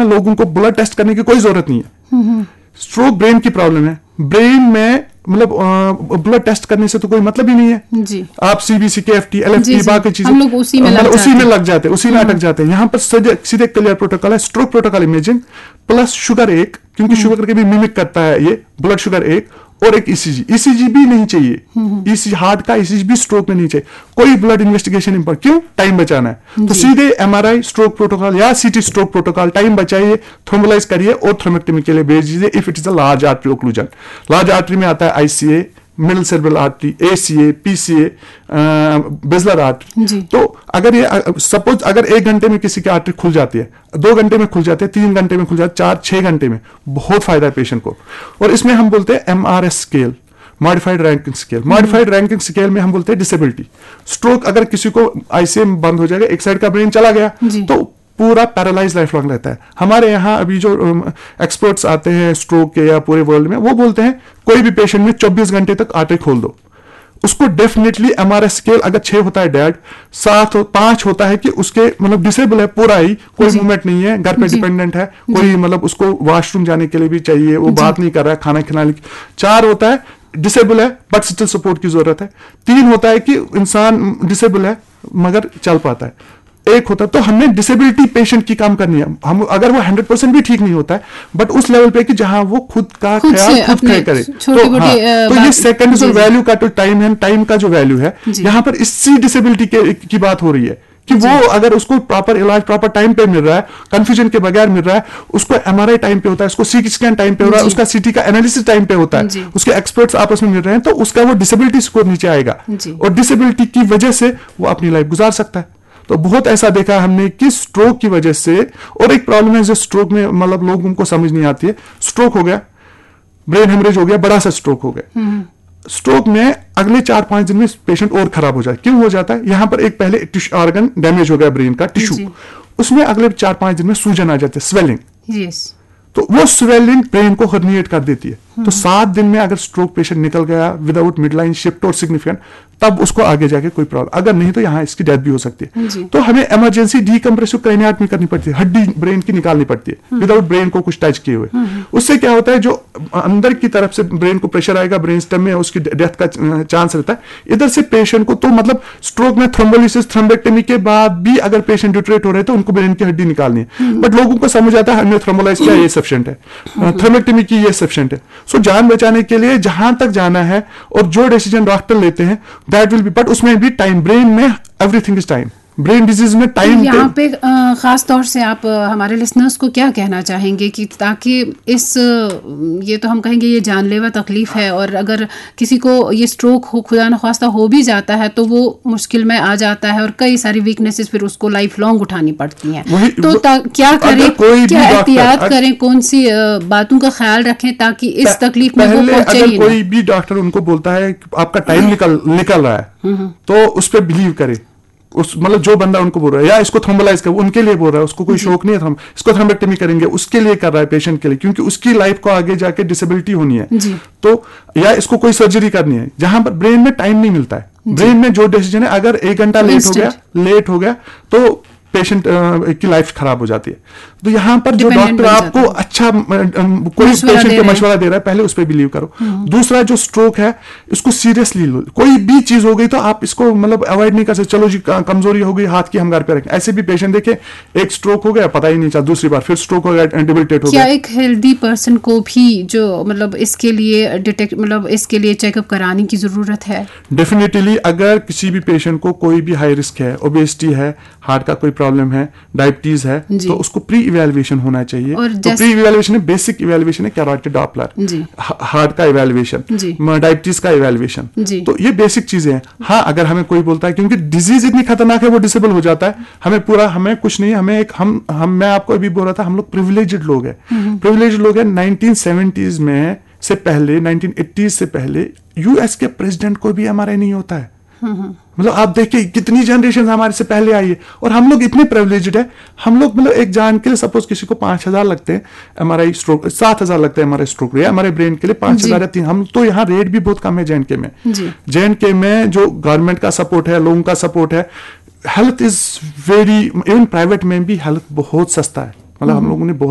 में लोगों को ब्लड टेस्ट करने की कोई जरूरत नहीं है। स्ट्रोक ब्रेन की प्रॉब्लम है, ब्रेन में मतलब ब्लड टेस्ट करने से तो कोई मतलब ही नहीं है जी। आप सीबीसी, केएफटी, एलएफटी, बाकी चीजें हम लोग उसी में लग जाते हैं, उसी में अटक जाते हैं। यहाँ पर सीधे क्लियर प्रोटोकॉल है, stroke protocol imaging plus sugar 1, क्योंकि शुगर के भी मिमिक करता है ये ब्लड शुगर 1, और एक ईसीजी भी नहीं चाहिए, ईसीजी हार्ट का ईसीजी भी स्ट्रोक में नहीं चाहिए, कोई ब्लड इन्वेस्टिगेशन इंपॉर्टेंट, क्यों? टाइम बचाना है। तो सीधे एमआरआई स्ट्रोक प्रोटोकॉल या सीटी स्ट्रोक प्रोटोकॉल, टाइम बचाइए, थ्रोम्बोलाइज करिए और थ्रोम्बेक्टमी के लिए भेज दीजिए if it is a large artery occlusion. Large artery में आता है ICA, middle cerebral artery, ACA, PCA, Baszler artery. तो अगर ये सपोज अगर 1 घंटे में किसी की आर्टरी खुल जाती है, 2 घंटे में खुल जाती है, 3 घंटे में खुल जाती है, 4-6 घंटे में, बहुत फायदा है पेशेंट को। और इसमें हम बोलते हैं MRS scale, modified ranking scale. Modified ranking scale में हम बोलते हैं डिसेबिलिटी। स्ट्रोक अगर किसी को आईसीयू में बंद हो जाएगा, एक साइड का ब्रेन चला गया, तो पूरा पैरालाइज लाइफ लॉन्ग रहता है। हमारे यहाँ अभी जो एक्सपर्ट्स आते हैं स्ट्रोक के या पूरे वर्ल्ड में, वो बोलते हैं कोई भी पेशेंट में 24 घंटे तक आर्टरी खोल दो, उसको डेफिनेटली एमआरएस स्केल अगर 6 होता है डेड, 5 होता है कि उसके मतलब डिसेबल है पूरा ही, कोई मूवमेंट नहीं है, घर पे डिपेंडेंट है, कोई मतलब उसको वॉशरूम जाने के लिए भी चाहिए, वो बात नहीं कर रहा है, खाना खिलाने की। 4 होता है डिसेबल है बट स्टिल सपोर्ट की जरूरत है। 3 होता है कि इंसान डिसेबल है मगर चल पाता है। 1 होता है, तो हमने डिसेबिलिटी पेशेंट की काम करनी है। हम अगर वो 100% भी ठीक नहीं होता है, बट उस लेवल पे कि जहां वो खुद का ख्याल खुद करे। तो ये सेकंड जो वैल्यू का तो टाइम है, टाइम का जो वैल्यू है, यहाँ पर इसी डिसेबिलिटी की बात हो रही है कि वो अगर उसको प्रॉपर इलाज प्रॉपर टाइम पे मिल रहा है, कंफ्यूजन के बगैर मिल रहा है, उसको एमआरआई टाइम पे होता है, उसको सीटी स्कैन टाइम पे हो रहा है, उसका सीटी का एनालिसिस टाइम पे होता है, उसके एक्सपर्ट्स आपस में मिल रहे हैं, तो उसका वो डिसेबिलिटी स्कोर नीचे आएगा और डिसेबिलिटी की वजह से वो अपनी लाइफ गुजार सकता है। तो बहुत ऐसा देखा हमने कि स्ट्रोक की वजह से, और एक प्रॉब्लम है जो स्ट्रोक में मतलब लोगों को समझ नहीं आती है, स्ट्रोक हो गया, ब्रेन हेमरेज हो गया, बड़ा सा स्ट्रोक हो गया, स्ट्रोक में अगले 4-5 दिन में पेशेंट और खराब हो जाए। क्यों हो जाता है? यहां पर एक पहले ऑर्गन डैमेज हो गया ब्रेन का टिश्यू, उसमें अगले 4-5 दिन में सूजन आ जाती है, स्वेलिंग। तो वो स्वेलिंग ब्रेन को हर्निएट कर देती है। तो 7 दिन में अगर स्ट्रोक पेशेंट निकल गया विदाउट मिडलाइन शिफ्ट और सिग्निफिकेंट, तब उसको आगे जाके कोई प्रॉब्लम, अगर नहीं तो यहाँ इसकी डेथ भी हो सकती है। तो हमें इमरजेंसी डीकम्प्रेसिव क्रेनियोटॉमी करनी पड़ती है, हड्डी ब्रेन की निकालनी पड़ती है विदाउट ब्रेन को कुछ टच किए हुए। उससे क्या होता है, जो अंदर की तरफ से ब्रेन को प्रेशर आएगा, ब्रेन स्टेम में उसकी डेथ का चांस रहता है। इधर से पेशेंट को तो मतलब स्ट्रोक में थ्रोम्बोलिसिस थ्रोम्बेक्टमी के बाद भी अगर पेशेंट ड्यूटरेट हो रहे हैं तो उनको ब्रेन की हड्डी निकालनी है, बट लोगों को समझ आता है हमने थ्रोम्बोलाइज किया ये सफिशिएंट है, थ्रोम्बेक्टमी की ये सफिशिएंट है। सो जान बचाने के लिए जहां तक जाना है और जो डिसीजन डॉक्टर लेते हैं दैट विल बी, बट उसमें भी टाइम, ब्रेन में everything is time, brain disease में टाइम। यहाँ पे खास तौर से आप हमारे लिसनर्स को क्या कहना चाहेंगे कि ताकि इस ये तो हम कहेंगे ये जानलेवा तकलीफ है, और अगर किसी को ये स्ट्रोक हो, खुदा न ख्वास्ता हो भी जाता है, तो वो मुश्किल में आ जाता है और कई सारी वीकनेसेस फिर उसको लाइफ लॉन्ग उठानी पड़ती हैं। तो क्या करें, क्या एहतियात करें, कौन सी बातों का ख्याल रखें ताकि इस तकलीफ में वो पहुंचे ही कोई भी डॉक्टर उनको बोलता है आपका टाइम निकल रहा है, तो उस पर बिलीव करे। उस मतलब जो बंदा उनको बोल रहा है या इसको थ्रोम्बोलाइज कर, उनके लिए बोल रहा है, उसको कोई शौक नहीं है इसको थ्रोम्बेक्टमी करेंगे, उसके लिए कर रहा है पेशेंट के लिए, क्योंकि उसकी लाइफ को आगे जाके डिसेबिलिटी होनी है। तो या इसको कोई सर्जरी करनी है जहां पर ब्रेन में टाइम नहीं मिलता है। ब्रेन में जो डिसीजन है, अगर 1 घंटा लेट हो गया तो पेशेंट की लाइफ खराब हो जाती है। तो यहाँ पर जो डॉक्टर आपको अच्छा कोई पेशेंट को मशवरा दे रहा है, पहले उस पर बिलीव करो। दूसरा, जो स्ट्रोक है इसको सीरियसली लो। कोई भी चीज हो गई तो आप इसको मतलब अवॉइड नहीं कर सकते, चलो जी कमजोरी हो गई हाथ की हम घर पे रखें। ऐसे भी पेशेंट देखे, एक स्ट्रोक हो गया पता ही नहीं चला, दूसरी बार फिर स्ट्रोक हो गया, डिबिलिटेट हो गया। क्या एक हेल्दी पर्सन को भी जो मतलब इसके लिए चेकअप कराने की जरूरत है? डेफिनेटली, अगर किसी भी पेशेंट को कोई भी हाई रिस्क है, ओबेसिटी है, हार्ट का कोई प्रॉब्लम है, डायबिटीज है, तो उसको प्री इवैल्यूएशन होना चाहिए। तो प्री इवैल्यूएशन है, बेसिक इवैल्यूएशन है, कैरोटिड डॉपलर, हार्ट का इवैल्यूएशन, डायबिटीज का इवैल्यूएशन, तो ये बेसिक चीजें हैं। हाँ, अगर हमें कोई बोलता है क्योंकि डिजीज इतनी खतरनाक है वो डिसेबल हो जाता है, हमें कुछ नहीं, मैं आपको अभी बोल रहा था, हम लोग प्रिविलेज्ड लोग हैं। 1970s में से पहले, 1980s से पहले यूएस के प्रेसिडेंट को भी एमआरआई नहीं होता है। मतलब आप देखिए कितनी जनरेशन हमारे से पहले आई है, और हम लोग इतने प्रिविलेज्ड है। हम लोग मतलब एक जान के लिए सपोज किसी को 5,000 लगते हैं एमआरआई स्ट्रोक, 7,000 लगते हैं एमआरआई स्ट्रोक, हमारे ब्रेन के लिए 5,000 या 3। हम तो यहाँ रेट भी बहुत कम है जेएनके में। जेएनके में जो गवर्नमेंट का सपोर्ट है, लोगों का सपोर्ट है, health is very, even private में भी हेल्थ बहुत सस्ता है। मतलब हम लोगों ने बहुत